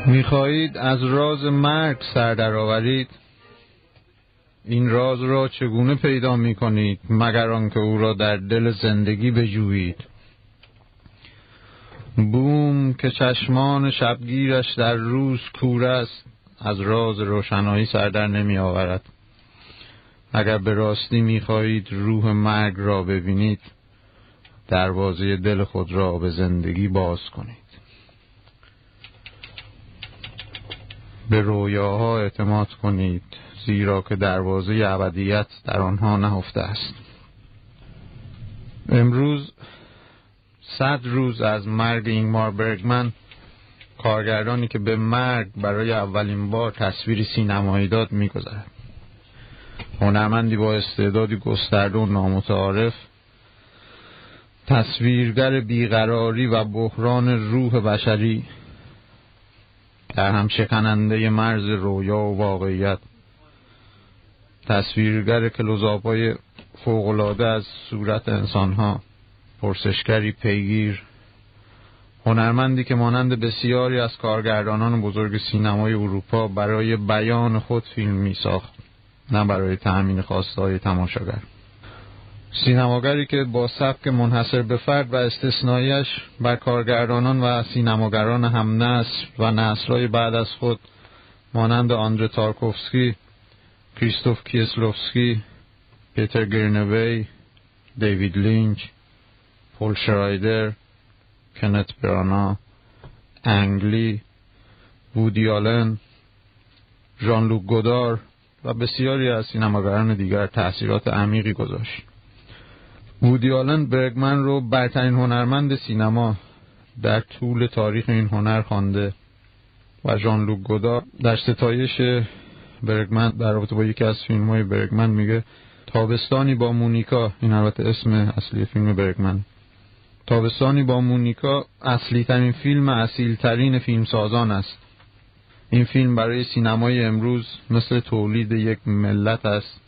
می‌خواهید از راز مرگ سر درآورید؟ این راز را چگونه پیدا می‌کنید مگر آنکه او را در دل زندگی بجویید؟ بوم که چشمان شبگیرش در روز کور است، از راز روشنایی سر در نمی‌آورد. اگر به راستی می‌خواهید روح مرگ را ببینید، دروازه دل خود را به زندگی باز کنید. به رویاها اعتماد کنید، زیرا که دروازه ابدیت در آنها نهفته است. امروز 100 روز از مرگ اینگمار برگمن، کارگردانی که به مرگ برای اولین بار تصویری سینمایی داد می‌گذرد. هنرمندی با استعدادی گسترده و نامتعارف، تصویرگر بیقراری و بحران روح بشری، در هم شکننده مرز رویا و واقعیت، تصویرگر کلوزآپ‌های فوق‌العاده از صورت انسان‌ها، پرسشگری پیگیر، هنرمندی که مانند بسیاری از کارگردانان بزرگ سینمای اروپا برای بیان خود فیلم می‌ساخت، نه برای تأمین خواسته‌های تماشاگر. سینماگری که با سبک منحصر به فرد و استثنائیش بر کارگردانان و سینماگران هم نسل و نسل‌های بعد از خود مانند آندره تارکوفسکی، کریستوف کیسلوفسکی، پیتر گرینوی، دیوید لینچ، پول شرایدر، کنت برانا، انگلی، وودی آلن، ژان لوک گودار و بسیاری از سینماگران دیگر تأثیرات عمیقی گذاشت. وودی آلن برگمن رو برترین هنرمند سینما در طول تاریخ این هنر خوانده و ژان لوک گودار در ستایش برگمن در رابطه با یکی از فیلم‌های برگمن میگه تابستانی با مونیکا، این البته اسم اصلی فیلم برگمن، تابستانی با مونیکا اصلی ترین فیلم اصیل ترین فیلمسازان است. این فیلم برای سینمای امروز مثل تولید یک ملت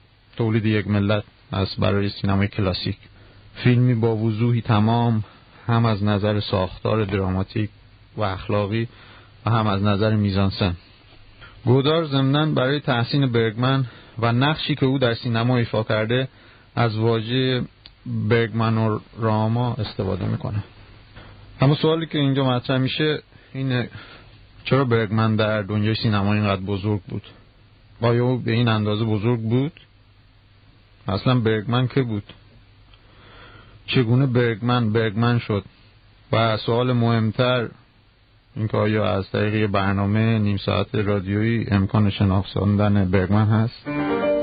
است برای سینمای کلاسیک. فیلمی با وضوحی تمام، هم از نظر ساختار دراماتیک و اخلاقی و هم از نظر میزانسن. گودار ضمناً برای تحسین برگمن و نقشی که او در سینما ایفا کرده از واژه برگمانوراما استفاده میکنه. اما سوالی که اینجا مطرح میشه اینه چرا برگمن در دنیای سینما اینقدر بزرگ بود؟ آیا او به این اندازه بزرگ بود؟ اصلا برگمن که بود؟ چگونه برگمن شد؟ و سوال مهمتر این که آیا از طریق برنامه نیم ساعت رادیویی امکان شناختن برگمن هست؟